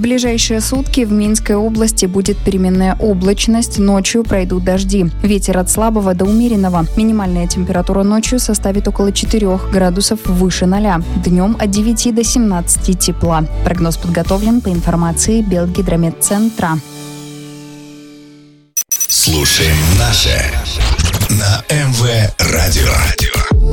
ближайшие сутки в Минской области будет переменная облачность, ночью пройдут дожди. Ветер от слабого до умеренного. Минимальная температура ночью составит около 4 градусов выше 0. Днем от 9 до 17 тепла. Прогноз подготовлен по информации Белгидрометцентра. Слушаем наше на МВ Радио.